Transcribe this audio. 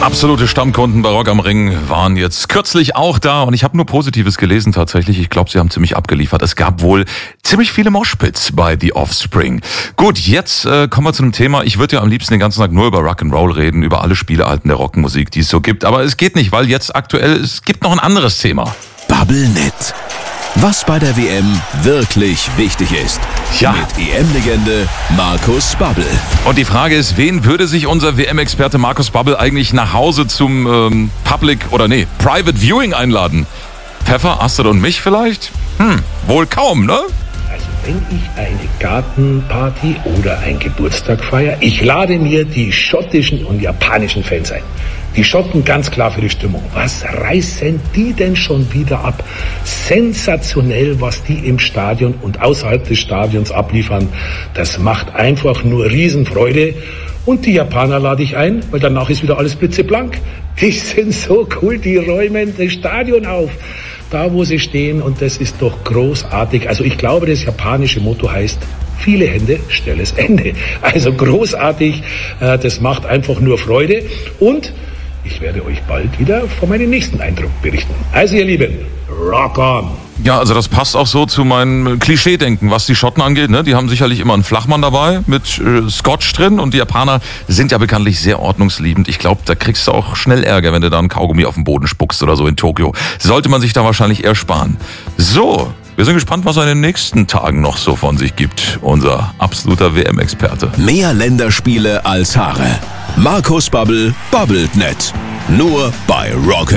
Absolute Stammkunden bei Rock am Ring waren jetzt kürzlich auch da und ich habe nur Positives gelesen tatsächlich. Ich glaube, sie haben ziemlich abgeliefert. Es gab wohl ziemlich viele Moshpits bei The Offspring. Gut, jetzt kommen wir zu einem Thema. Ich würde ja am liebsten den ganzen Tag nur über Rock'n'Roll reden, über alle Spielearten der Rockmusik, die es so gibt. Aber es geht nicht, weil jetzt aktuell, es gibt noch ein anderes Thema. Bubblenet. Was bei der WM wirklich wichtig ist. Ja. Mit EM-Legende Markus Babbel. Und die Frage ist, wen würde sich unser WM-Experte Markus Babbel eigentlich nach Hause zum Private Viewing einladen? Pfeffer, Astrid und mich vielleicht? Wohl kaum, ne? Also wenn ich eine Gartenparty oder ein Geburtstag feiere, ich lade mir die schottischen und japanischen Fans ein. Die Schotten ganz klar für die Stimmung. Was reißen die denn schon wieder ab? Sensationell, was die im Stadion und außerhalb des Stadions abliefern. Das macht einfach nur Riesenfreude. Und die Japaner lade ich ein, weil danach ist wieder alles blitzeblank. Die sind so cool, die räumen das Stadion auf. Da, wo sie stehen, und das ist doch großartig. Also ich glaube, das japanische Motto heißt: viele Hände, schnelles Ende. Also großartig, das macht einfach nur Freude. Und ich werde euch bald wieder von meinem nächsten Eindruck berichten. Also ihr Lieben, rock on! Ja, also das passt auch so zu meinem Klischee-Denken, was die Schotten angeht. Ne? Die haben sicherlich immer einen Flachmann dabei mit Scotch drin und die Japaner sind ja bekanntlich sehr ordnungsliebend. Ich glaube, da kriegst du auch schnell Ärger, wenn du da einen Kaugummi auf den Boden spuckst oder so in Tokio. Sollte man sich da wahrscheinlich eher sparen. So, wir sind gespannt, was er in den nächsten Tagen noch so von sich gibt. Unser absoluter WM-Experte. Mehr Länderspiele als Haare. Markus Babbel babbelt net. Nur bei Rock